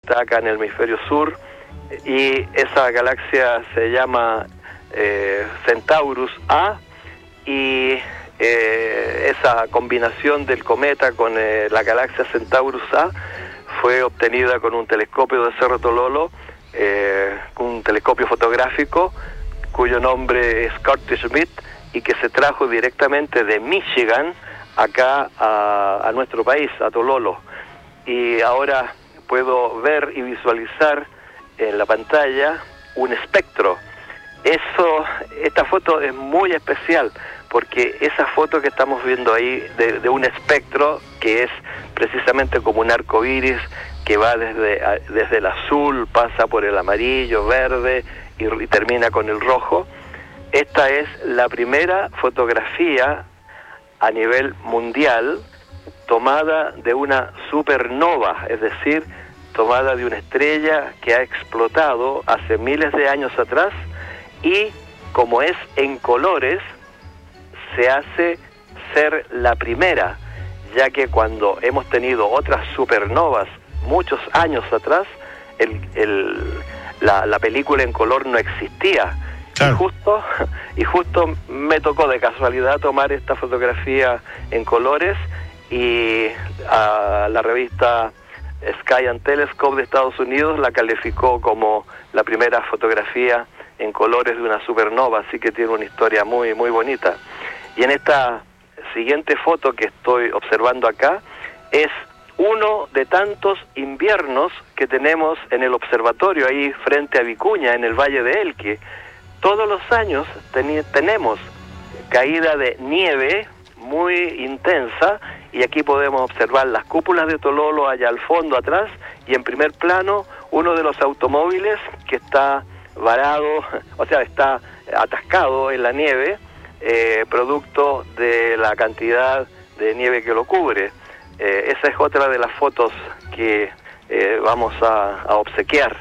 está acá en el hemisferio sur, y esa galaxia se llama Centaurus A, y esa combinación del cometa con la galaxia Centaurus A fue obtenida con un telescopio de Cerro Tololo, un telescopio fotográfico cuyo nombre es Curtis Schmidt, y que se trajo directamente de Michigan acá a nuestro país, a Tololo. Y ahora puedo ver y visualizar en la pantalla un espectro. Esta foto es muy especial, porque esa foto que estamos viendo ahí de un espectro, que es precisamente como un arco iris que va desde el azul, pasa por el amarillo, verde y termina con el rojo. Esta es la primera fotografía a nivel mundial tomada de una supernova, es decir, tomada de una estrella que ha explotado hace miles de años atrás, y como es en colores, se hace ser la primera, ya que cuando hemos tenido otras supernovas muchos años atrás, la película en color no existía. Claro. Y justo me tocó de casualidad tomar esta fotografía en colores, y la revista Sky and Telescope de Estados Unidos la calificó como la primera fotografía en colores de una supernova, así que tiene una historia muy, muy bonita. Y en esta siguiente foto que estoy observando acá, es uno de tantos inviernos que tenemos en el observatorio ahí frente a Vicuña, en el Valle de Elqui. Todos los años tenemos caída de nieve muy intensa, y aquí podemos observar las cúpulas de Tololo allá al fondo atrás, y en primer plano uno de los automóviles que está varado, o sea, está atascado en la nieve, producto de la cantidad de nieve que lo cubre. Esa es otra de las fotos que vamos a obsequiar.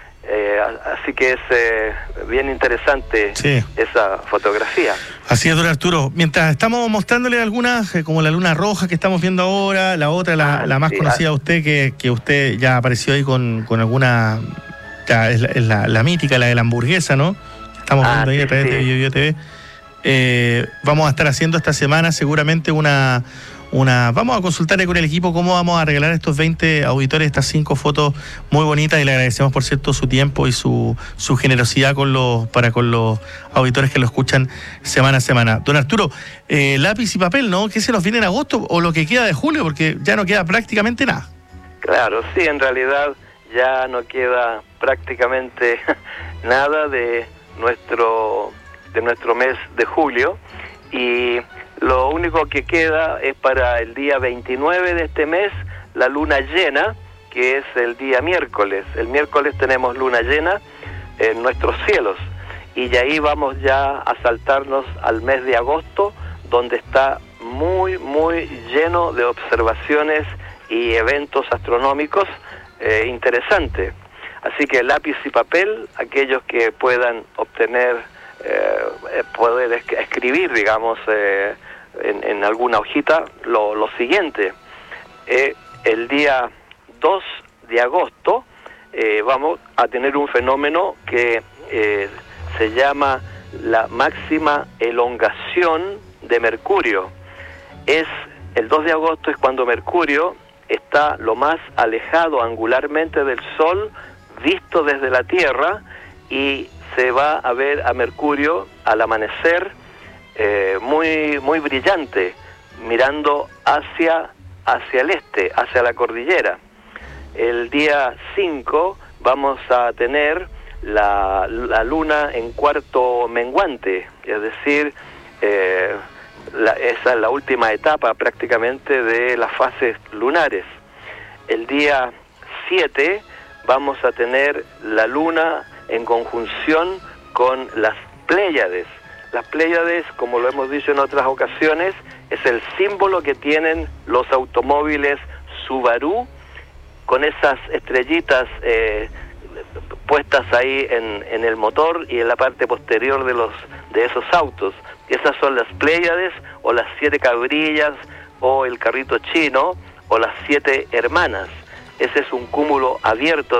Así que es bien interesante, sí, esa fotografía. Así es, don Arturo. Mientras estamos mostrándole algunas, como la luna roja que estamos viendo ahora, la otra, la más conocida de usted, que usted ya apareció ahí con alguna, ya es la mítica, la de la hamburguesa, ¿no? Estamos viendo ahí a través de BioBio TV. Vamos a estar haciendo esta semana seguramente vamos a consultar con el equipo cómo vamos a regalar a estos 20 auditores estas 5 fotos muy bonitas, y le agradecemos, por cierto, su tiempo y su generosidad con los auditores que lo escuchan semana a semana. Don Arturo, lápiz y papel, ¿no? ¿Qué se nos viene en agosto o lo que queda de julio? Porque ya no queda prácticamente nada. Claro, sí, en realidad ya no queda prácticamente nada de nuestro mes de julio, y lo único que queda es para el día 29 de este mes, la luna llena, que es el día miércoles. El miércoles tenemos luna llena en nuestros cielos, y de ahí vamos ya a saltarnos al mes de agosto, donde está muy, muy lleno de observaciones y eventos astronómicos interesantes. Así que lápiz y papel, aquellos que puedan obtener, poder escribir, digamos, en alguna hojita, lo siguiente. El día 2 de agosto vamos a tener un fenómeno que se llama la máxima elongación de Mercurio. El 2 de agosto es cuando Mercurio está lo más alejado angularmente del Sol, visto desde la Tierra, y se va a ver a Mercurio al amanecer muy, muy brillante, mirando hacia el este, hacia la cordillera. El día 5 vamos a tener la luna en cuarto menguante, es decir, esa es la última etapa prácticamente de las fases lunares. El día 7 vamos a tener la luna en conjunción con las Pléyades. Las Pléyades, como lo hemos dicho en otras ocasiones, es el símbolo que tienen los automóviles Subaru, con esas estrellitas puestas ahí en el motor y en la parte posterior de esos autos. Esas son las Pléyades, o las 7 cabrillas, o el carrito chino, o las 7 hermanas. Ese es un cúmulo abierto